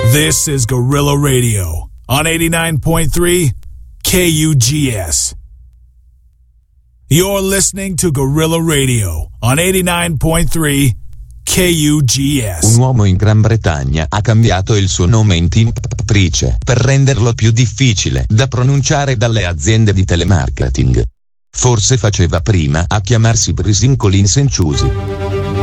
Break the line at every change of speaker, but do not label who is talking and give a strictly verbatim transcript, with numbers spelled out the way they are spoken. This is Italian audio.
This is Guerrilla Radio on eighty-nine point three K U G S. You're listening to Guerrilla Radio on eighty-nine point three K U G S.
Un uomo in Gran Bretagna ha cambiato il suo nome in Tim Price per renderlo più difficile da pronunciare dalle aziende di telemarketing. Forse faceva prima a chiamarsi Brisin Collins and Choosy.